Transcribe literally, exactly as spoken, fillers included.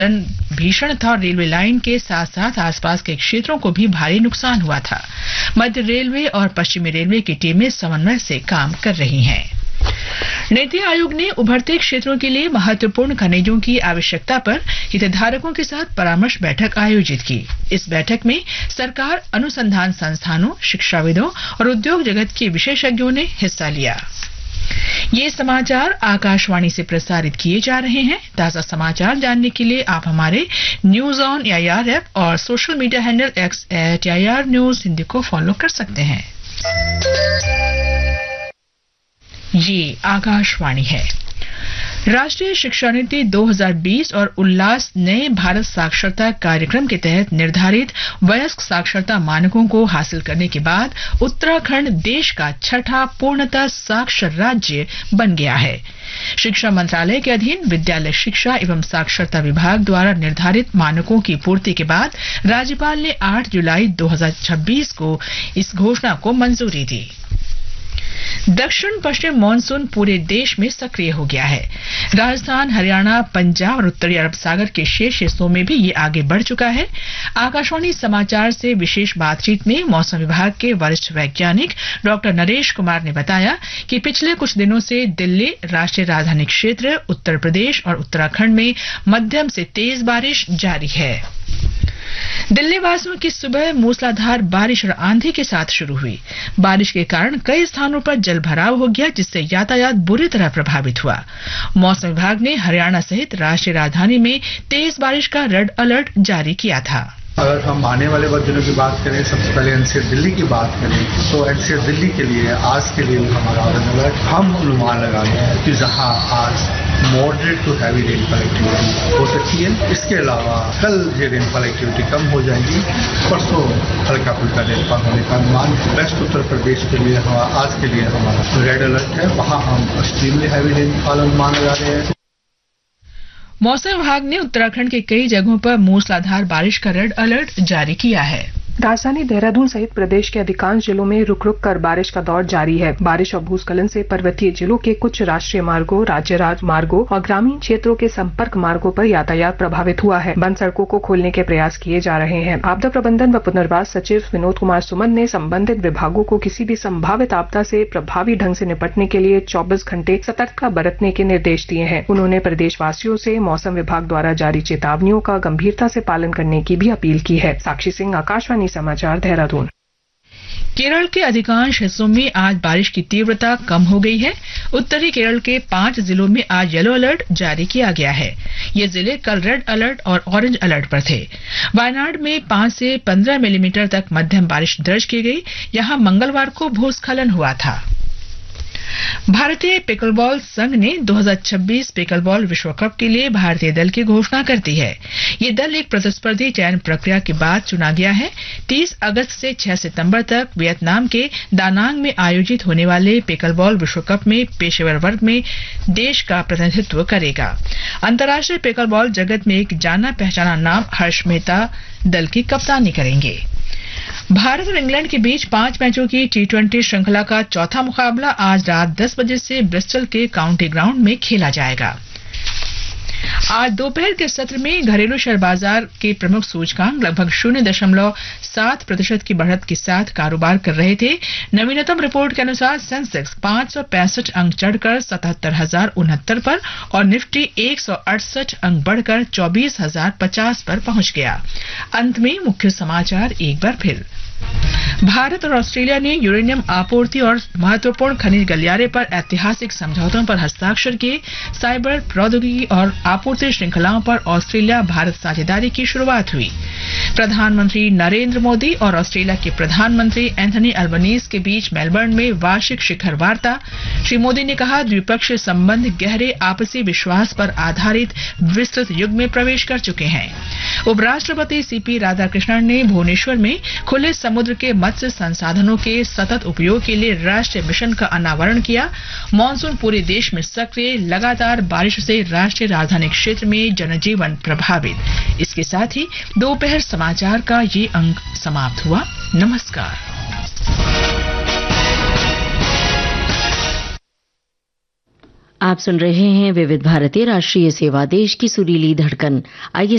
भीषण था और रेलवे लाइन के साथ साथ आसपास के क्षेत्रों को भी भारी नुकसान हुआ था। मध्य रेलवे और पश्चिमी रेलवे की टीमें समन्वय से काम कर रही हैं। नीति आयोग ने उभरते क्षेत्रों के लिए महत्वपूर्ण खनिजों की आवश्यकता पर हितधारकों के साथ परामर्श बैठक आयोजित की। इस बैठक में सरकार, अनुसंधान संस्थानों, शिक्षाविदों और उद्योग जगत के विशेषज्ञों ने हिस्सा लिया। ये समाचार आकाशवाणी से प्रसारित किए जा रहे हैं। ताजा समाचार जानने के लिए आप हमारे न्यूज ऑन एआईआर ऐप और social media handle x eight AIR news Hindi को फॉलो कर सकते हैं। ये आकाशवाणी है। राष्ट्रीय शिक्षा नीति दो हज़ार बीस और उल्लास नए भारत साक्षरता कार्यक्रम के तहत निर्धारित वयस्क साक्षरता मानकों को हासिल करने के बाद उत्तराखंड देश का छठा पूर्णतः साक्षर राज्य बन गया है। शिक्षा मंत्रालय के अधीन विद्यालय शिक्षा एवं साक्षरता विभाग द्वारा निर्धारित मानकों की पूर्ति के बाद राज्यपाल ने आठ जुलाई दो हज़ार छब्बीस को इस घोषणा को मंजूरी दी। दक्षिण पश्चिम मानसून पूरे देश में सक्रिय हो गया है। राजस्थान, हरियाणा, पंजाब और उत्तरी अरब सागर के शेष हिस्सों में भी ये आगे बढ़ चुका है। आकाशवाणी समाचार से विशेष बातचीत में मौसम विभाग के वरिष्ठ वैज्ञानिक डॉक्टर नरेश कुमार ने बताया कि पिछले कुछ दिनों से दिल्ली, राष्ट्रीय राजधानी क्षेत्र, उत्तर प्रदेश और उत्तराखंड में मध्यम से तेज बारिश जारी है। दिल्ली वासियों की सुबह मूसलाधार बारिश और आंधी के साथ शुरू हुई। बारिश के कारण कई स्थानों पर जल भराव हो गया, जिससे यातायात बुरी तरह प्रभावित हुआ। मौसम विभाग ने हरियाणा सहित राष्ट्रीय राजधानी में तेज बारिश का रेड अलर्ट जारी किया था। अगर हम आने वाले दिनों की बात करें, सबसे पहले एनसीआर दिल्ली की बात करें तो एनसीआर दिल्ली के लिए आज के लिए हमारा ऑरेंज अलर्ट हम अनुमान लगा रहे हैं कि जहां आज moderate to heavy rainfall activity हो सकती है। इसके अलावा कल ये रेनफॉल एक्टिविटी कम हो जाएगी। परसों हल्का फुल्का रेनफॉल होने का अनुमान। वेस्ट उत्तर प्रदेश के लिए आज के लिए हमारा रेड अलर्ट है, वहां हम एक्सट्रीमली हैवी रेनफॉल अनुमान लगा रहे हैं। मौसम विभाग ने उत्तराखंड के कई जगहों पर मूसलाधार बारिश का रेड अलर्ट जारी किया है। राजधानी देहरादून सहित प्रदेश के अधिकांश जिलों में रुक रुक कर बारिश का दौर जारी है। बारिश और भूस्खलन से पर्वतीय जिलों के कुछ राष्ट्रीय मार्गों, राज्य राजमार्गों और ग्रामीण क्षेत्रों के संपर्क मार्गों पर यातायात प्रभावित हुआ है। बंद सड़कों को खोलने के प्रयास किए जा रहे हैं। आपदा प्रबंधन व पुनर्वास सचिव विनोद कुमार सुमन ने संबंधित विभागों को किसी भी संभावित आपदा से प्रभावी ढंग से निपटने के लिए चौबीस घंटे सतर्कता बरतने के निर्देश दिए हैं। उन्होंने प्रदेशवासियों से मौसम विभाग द्वारा जारी चेतावनियों का गंभीरता से पालन करने की भी अपील की है। साक्षी सिंह, आकाशवाणी समाचार, देहरादून। केरल के अधिकांश हिस्सों में आज बारिश की तीव्रता कम हो गई है। उत्तरी केरल के पांच जिलों में आज येलो अलर्ट जारी किया गया है। ये जिले कल रेड अलर्ट और ऑरेंज अलर्ट पर थे। वायनाड में पांच से पंद्रह मिलीमीटर तक मध्यम बारिश दर्ज की गई। यहां मंगलवार को भूस्खलन हुआ था। भारतीय पिकलबॉल संघ ने दो हज़ार छब्बीस पिकलबॉल विश्व कप के लिए भारतीय दल की घोषणा कर दी है। ये दल एक प्रतिस्पर्धी चयन प्रक्रिया के बाद चुना गया है। तीस अगस्त से छह सितंबर तक वियतनाम के दानांग में आयोजित होने वाले पिकलबॉल विश्व कप में पेशेवर वर्ग में देश का प्रतिनिधित्व करेगा। अंतर्राष्ट्रीय पिकलबॉल जगत में एक जाना पहचाना नाम हर्ष मेहता दल की कप्तानी करेंगे। भारत और इंग्लैंड के बीच पांच मैचों की टी ट्वेंटी श्रृंखला का चौथा मुकाबला आज रात दस बजे से ब्रिस्टल के काउंटी ग्राउंड में खेला जाएगा। आज दोपहर के सत्र में घरेलू शेयर बाजार के प्रमुख सूचकांक लगभग शून्य दशमलव सात प्रतिशत की बढ़त के साथ कारोबार कर रहे थे। नवीनतम रिपोर्ट के अनुसार सेंसेक्स पांच सौ पैंसठ अंक चढ़कर सतहत्तर हजार उनहत्तर पर और निफ्टी एक सौ अड़सठ अंक बढ़कर चौबीस हजार पचास पर पहुंच गया। अंत में मुख्य समाचार एक बार फिर। भारत और ऑस्ट्रेलिया ने यूरेनियम आपूर्ति और महत्वपूर्ण खनिज गलियारे पर ऐतिहासिक समझौतों पर हस्ताक्षर किए। साइबर प्रौद्योगिकी और आपूर्ति श्रृंखलाओं पर ऑस्ट्रेलिया भारत साझेदारी की शुरुआत हुई। प्रधानमंत्री नरेंद्र मोदी और ऑस्ट्रेलिया के प्रधानमंत्री एंथनी अल्बनीज के बीच मेलबर्न में वार्षिक शिखर वार्ता। श्री मोदी ने कहा, द्विपक्षीय संबंध गहरे आपसी विश्वास पर आधारित विस्तृत युग में प्रवेश कर चुके हैं। उपराष्ट्रपति सीपी राधाकृष्णन ने भुवनेश्वर में खुले समुद्र के मत्स्य संसाधनों के सतत उपयोग के लिए राष्ट्रीय मिशन का अनावरण किया। मानसून पूरे देश में सक्रिय, लगातार बारिश से राष्ट्रीय राजधानी क्षेत्र में जनजीवन प्रभावित। इसके साथ ही दोपहर समाचार का ये अंक समाप्त हुआ। नमस्कार। आप सुन रहे हैं विविध भारती राष्ट्रीय सेवा, देश की सुरीली धड़कन। आइए